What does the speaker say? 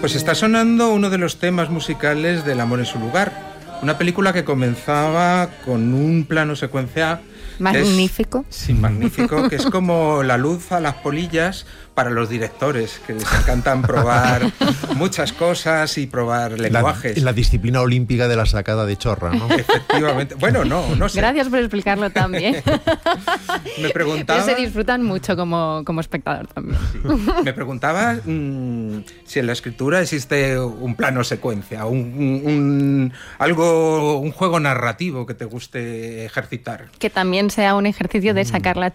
Pues está sonando uno de los temas musicales del Amor en su lugar, una película que comenzaba con un plano secuencia magnífico. Sí, magnífico, que es como la luz a las polillas para los directores, que les encantan probar muchas cosas y probar lenguajes. La disciplina olímpica de la sacada de chorra, ¿no? Efectivamente. Bueno, no sé. Gracias por explicarlo también. Me preguntaba... Pero se disfrutan mucho como espectador también. Sí. Me preguntaba si en la escritura existe un plano secuencia, un juego narrativo que te guste ejercitar. Que también sea un ejercicio de sacar la